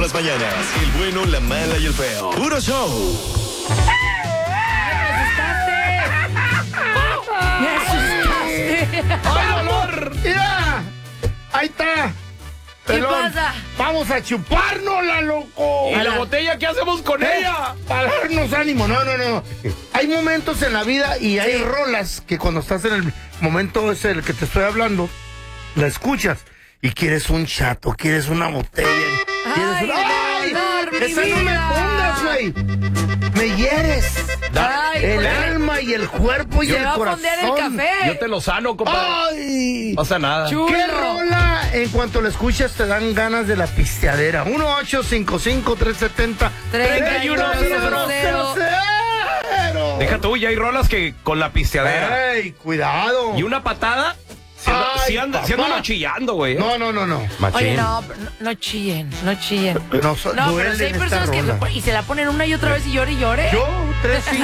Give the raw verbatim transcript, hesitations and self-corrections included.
las mañanas. El bueno, la mala y el feo. Puro show. ¡Me asustaste! ¡Ay, dolor! ¡Mira! Ahí está. ¿Qué Pelón. pasa? Vamos a chupárnosla, loco. ¿Y la botella qué hacemos con ¿Eh? ella? Para darnos ánimo. No, no, no. Hay momentos en la vida y hay Sí. rolas que cuando estás en el momento ese del que te estoy hablando, la escuchas y quieres un chato, quieres una botella. Quieres Ay, una... ¡Ay! dolor, mi ¡Esa no me vida! pongas, güey! ¡Me hieres! Ay, El pues, alma y el cuerpo y se el va a corazón. fondear el café. Yo te lo sano, compadre. ¡Ay! No pasa nada. Chulo. ¿Qué rola? En cuanto la escuchas te dan ganas de la pisteadera. uno ocho cinco cinco tres siete cero treinta y uno cero cero. Deja tú, ya hay rolas que con la pisteadera. ¡Ey, cuidado! Y una patada, si anda, Ay, si anda, si anda papá. uno chillando, güey. No, no, no, no. Oye, no, pero no, no chillen, no chillen. No, so- No, pero duele si hay esta personas que rola. se pon- y se la ponen una y otra vez y llore y llore. Yo, tres, cinco.